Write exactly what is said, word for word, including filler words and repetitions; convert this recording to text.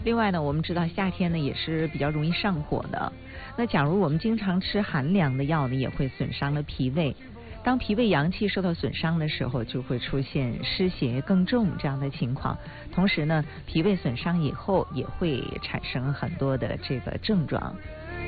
另外呢，我们知道夏天呢也是比较容易上火的。那假如我们经常吃寒凉的药呢，也会损伤了脾胃。当脾胃阳气受到损伤的时候，就会出现湿邪更重这样的情况。同时呢，脾胃损伤以后也会产生很多的这个症状。